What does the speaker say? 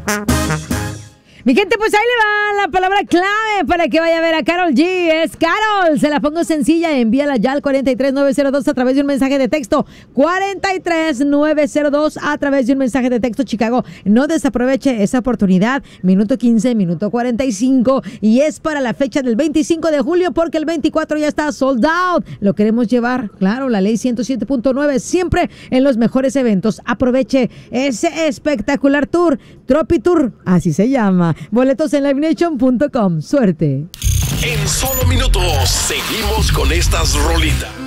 Mi gente, pues ahí le va la palabra clave para que vaya a ver a Karol G. Es Karol. Se la pongo sencilla. Envíala ya al 43902 a través de un mensaje de texto. 43902 a través de un mensaje de texto. Chicago, no desaproveche esa oportunidad. Minuto 15, minuto 45. Y es para la fecha del 25 de julio porque el 24 ya está sold out. Lo queremos llevar, claro, la ley 107.9. Siempre en los mejores eventos. Aproveche ese espectacular tour. Tropi Tour, así se llama. Boletos en livenation.com. Suerte. En solo minutos seguimos con estas rolitas.